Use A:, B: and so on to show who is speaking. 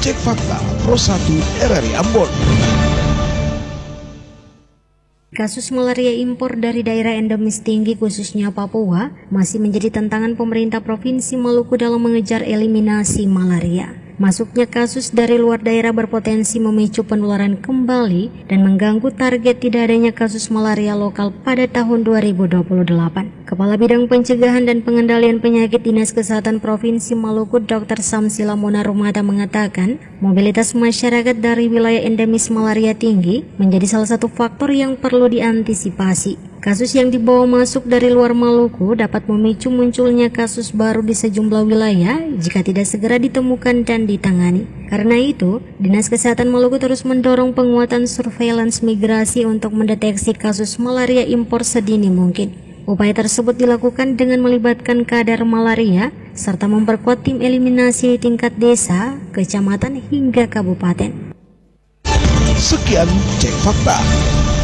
A: Cek Fakta Pro 1 RRI Ambon.
B: Kasus malaria impor dari daerah endemis tinggi khususnya Papua masih menjadi tantangan pemerintah Provinsi Maluku dalam mengejar eliminasi malaria. Masuknya kasus dari luar daerah berpotensi memicu penularan kembali dan mengganggu target tidak adanya kasus malaria lokal pada tahun 2028. Kepala Bidang Pencegahan dan Pengendalian Penyakit Dinas Kesehatan Provinsi Maluku Dr. Samsila Monarumata mengatakan, mobilitas masyarakat dari wilayah endemis malaria tinggi menjadi salah satu faktor yang perlu diantisipasi. Kasus yang dibawa masuk dari luar Maluku dapat memicu munculnya kasus baru di sejumlah wilayah jika tidak segera ditemukan dan ditangani. Karena itu, Dinas Kesehatan Maluku terus mendorong penguatan surveillance migrasi untuk mendeteksi kasus malaria impor sedini mungkin. Upaya tersebut dilakukan dengan melibatkan kadar malaria serta memperkuat tim eliminasi tingkat desa, kecamatan hingga kabupaten.
A: Sekian Cek Fakta.